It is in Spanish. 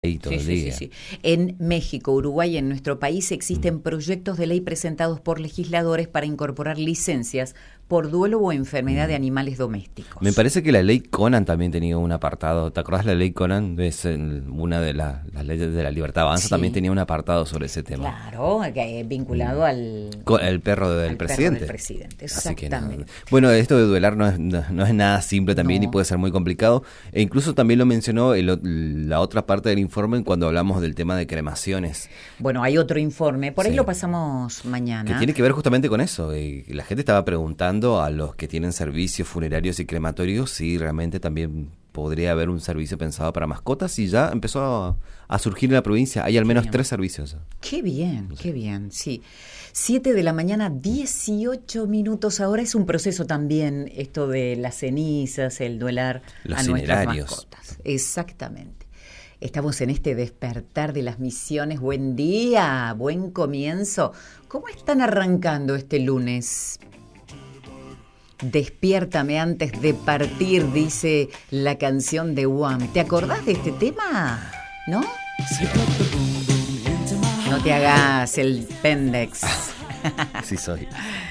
ahí todo el día. Sí. En México, Uruguay y en nuestro país existen proyectos de ley presentados por legisladores para incorporar licencias por duelo o enfermedad de animales domésticos. Me parece que la ley Conan también tenía un apartado. ¿Te acordás la ley Conan? Es una de las leyes de la libertad avanza, también tenía un apartado sobre ese tema. Claro, vinculado al perro del presidente. Exactamente. Bueno, esto de duelar no es nada simple también y puede ser muy complicado. E incluso también lo mencionó la otra parte del informe cuando hablamos del tema de cremaciones. Bueno, hay otro informe, por ahí lo pasamos mañana. Que tiene que ver justamente con eso. La gente estaba preguntando a los que tienen servicios funerarios y crematorios si realmente también podría haber un servicio pensado para mascotas, y ya empezó a surgir en la provincia. Hay al menos 3 servicios. Qué bien, sí. 7 de la mañana, 18 minutos. Ahora es un proceso también esto de las cenizas, el duelar a nuestras mascotas. Exactamente. Estamos en este despertar de las misiones. Buen día, buen comienzo. ¿Cómo están arrancando este lunes? Despiértame antes de partir, dice la canción de Wham. ¿Te acordás de este tema? ¿No? Sí. No te hagas el pendex. Sí soy.